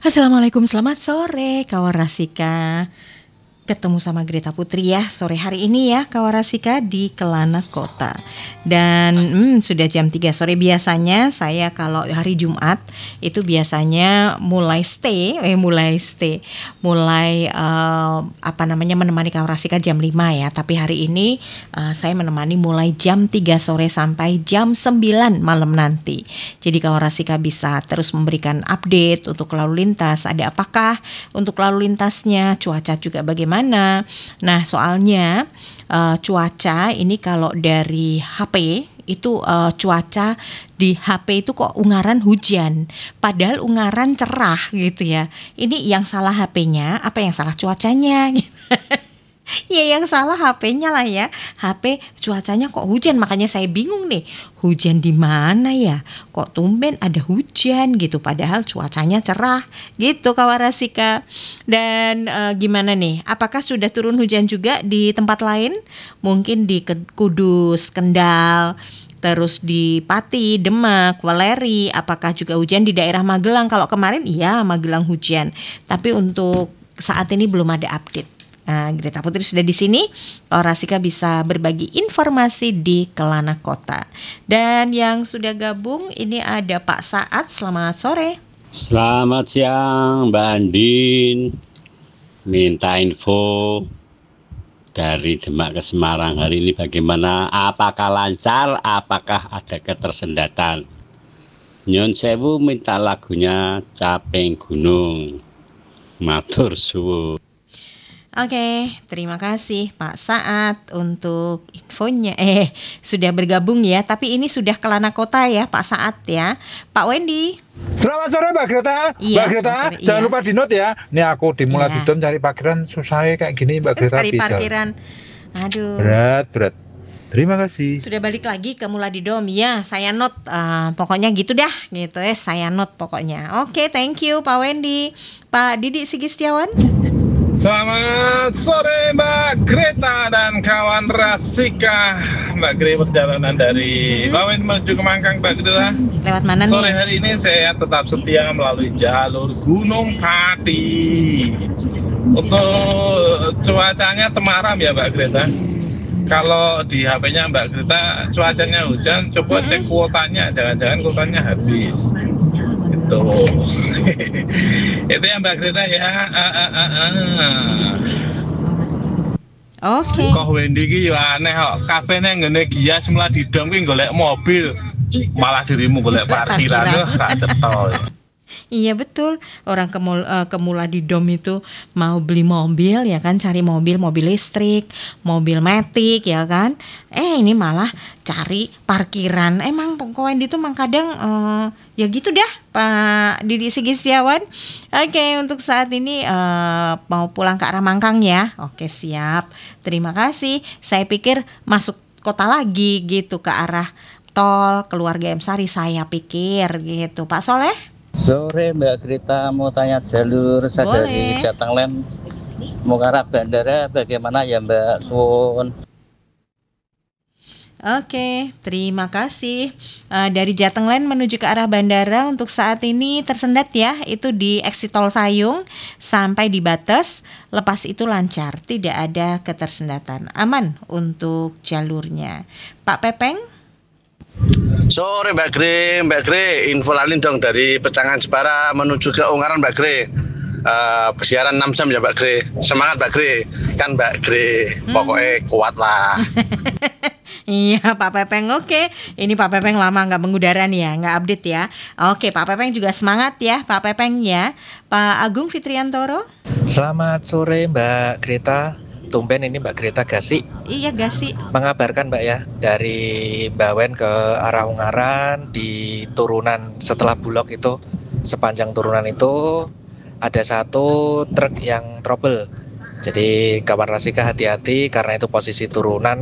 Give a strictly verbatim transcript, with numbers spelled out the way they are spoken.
Assalamualaikum, selamat sore kawan Rasika. Ketemu sama Greta Putri ya sore hari ini ya kawan Rasika di Kelana Kota. Dan hmm, sudah jam tiga sore. Biasanya saya kalau hari Jumat itu biasanya mulai stay eh mulai stay mulai uh, apa namanya menemani kawan Rasika jam lima ya. Tapi hari ini uh, saya menemani mulai jam tiga sore sampai jam sembilan malam nanti. Jadi kawan Rasika bisa terus memberikan update untuk lalu lintas. Ada apakah untuk lalu lintasnya, cuaca juga bagaimana. Nah soalnya uh, cuaca ini kalau dari H P itu uh, cuaca di H P itu kok ungaran hujan, padahal ungaran cerah gitu ya. Ini yang salah H P-nya, apa yang salah cuacanya? Ya yang salah H P-nya lah ya. H P cuacanya kok hujan, makanya saya bingung nih. Hujan di mana ya? Kok tumben ada hujan gitu padahal cuacanya cerah gitu kawan Rasika. Dan e, gimana nih? Apakah sudah turun hujan juga di tempat lain? Mungkin di Kudus, Kendal, terus di Pati, Demak, Weleri. Apakah juga hujan di daerah Magelang? Kalau kemarin iya Magelang hujan. Tapi untuk saat ini belum ada update. Nah, Greta Putri sudah di sini. Rasika bisa berbagi informasi di Kelana Kota. Dan yang sudah gabung ini ada Pak Saat. Selamat sore. Selamat siang Mbak Andin. Minta info dari Demak ke Semarang hari ini bagaimana? Apakah lancar? Apakah ada ketersendatan? Nyon sewu minta lagunya Caping Gunung. Matur suwun. Oke, terima kasih Pak Saat untuk infonya. Eh, sudah bergabung ya, tapi ini sudah Kelana Kota ya Pak Saat ya. Pak Wendy. Selamat sore Mbak Greta. Iya, Mbak Greta, sore, jangan iya. lupa di note ya. Nih aku di Mulai Iya. Didom cari parkiran susah kayak gini Mbak Greta. Cari bisa. parkiran. Aduh. Berat, berat. Terima kasih. Sudah balik lagi ke Muladidom. Ya, saya note uh, pokoknya gitu dah, gitu ya. Saya note pokoknya. Oke, thank you Pak Wendy. Pak Didi Sigi Setiawan. Selamat sore Mbak Greta dan kawan Rasika. Mbak Greta perjalanan dari Bawen menuju ke Mangkang Mbak Greta. Lewat mana Sore nih? hari ini saya tetap setia melalui jalur Gunung Pati. Untuk cuacanya temaram ya Mbak Greta. Kalau di H P-nya Mbak Greta cuacanya hujan, coba cek kuotanya, jangan-jangan kuotanya habis. Itu itu ya Mbak Greta ya. Ah, ah, ah, ah. Oke. Kok Wendy ki yo aneh kok. Kafene ngene Gias Muladidom ki golek mobil, malah dirimu golek parkiran. Parkiran. Wah, ra cetol. Iya betul, orang ke mul, uh, ke Muladidom itu mau beli mobil ya kan, cari mobil, mobil listrik, mobil matic ya kan. Eh ini malah cari parkiran. Emang Kowen itu mang kadang uh, ya gitu dah Pak Didi Sigi Setiawan. Oke, untuk saat ini uh, mau pulang ke arah Mangkang ya. Oke siap, terima kasih. Saya pikir masuk kota lagi gitu ke arah tol Keluarga M Sari saya pikir gitu. Pak Soleh. Sore Mbak Greta, mau tanya jalur saya dari Boleh. Jatenglen mau ke arah bandara bagaimana ya Mbak Suwun? Oke, terima kasih. Uh, dari Jatenglen menuju ke arah bandara untuk saat ini tersendat ya, itu di exit tol Sayung sampai di Bates. Lepas itu lancar, tidak ada ketersendatan, aman untuk jalurnya. Pak Pepeng. Sore Mbak Gre, Mbak Gre, info lalin dong dari Pecangan Jepara menuju ke Ungaran Mbak Gre. Uh, Persiaran enam jam ya Mbak Gre. Semangat Mbak Gre, kan Mbak Gre, pokoknya kuat lah. Iya Pak Pepeng, oke. Ini Pak Pepeng lama nggak mengudara nih ya, nggak update ya. Oke Pak Pepeng juga semangat ya Pak Pepeng ya. Pak Agung Fitriantoro. Selamat sore Mbak Greta. Tumben ini Mbak Greta Gasi Iya Gasi. mengabarkan Mbak ya dari Bawen ke arah Ungaran di turunan setelah Bulog itu, sepanjang turunan itu ada satu truk yang trouble. Jadi kawan Rasika hati-hati karena itu posisi turunan